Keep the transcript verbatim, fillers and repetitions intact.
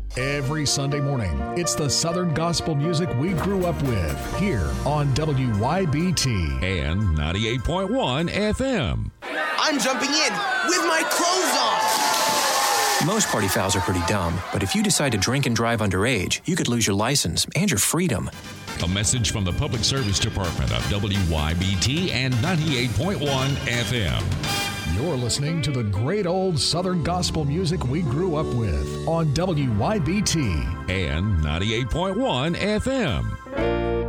Every Sunday morning, it's the Southern gospel music we grew up with here on W Y B T and ninety-eight point one F M. I'm jumping in with my clothes on. Most party fouls are pretty dumb, but if you decide to drink and drive underage, you could lose your license and your freedom. A message from the Public Service Department of W Y B T and ninety-eight point one F M. You're listening to the great old Southern gospel music we grew up with on W Y B T and ninety-eight point one F M.